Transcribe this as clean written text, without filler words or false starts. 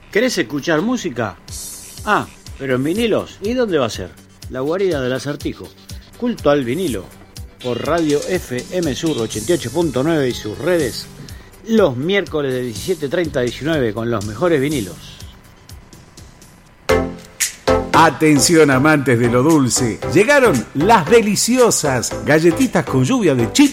¿Querés escuchar música? Ah, pero en vinilos. ¿Y dónde va a ser? La guarida del Acertijo. Culto al vinilo. Por Radio FM Sur 88.9 y sus redes. Los miércoles de 17:30 a 19 con los mejores vinilos. Atención amantes de lo dulce. Llegaron las deliciosas galletitas con lluvia de chip